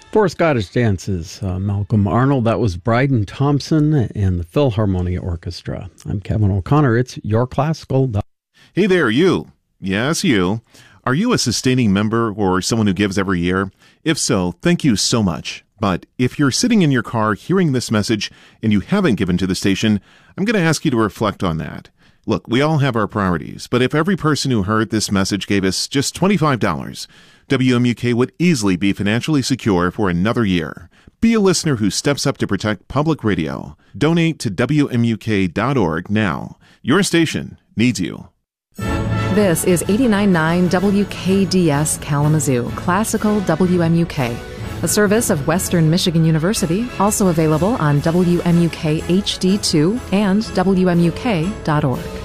For Scottish Dances, Malcolm Arnold, that was Bryden Thompson and the Philharmonia Orchestra. I'm Kevin O'Connor. It's Your Classical. Hey there, you. Yes, you. Are you a sustaining member or someone who gives every year? If so, thank you so much. But if you're sitting in your car hearing this message and you haven't given to the station, I'm going to ask you to reflect on that. Look, we all have our priorities, but if every person who heard this message gave us just $25, WMUK would easily be financially secure for another year. Be a listener who steps up to protect public radio. Donate to WMUK.org now. Your station needs you. This is 89.9 WKDS Kalamazoo, Classical WMUK, a service of Western Michigan University, also available on WMUK HD2 and WMUK.org.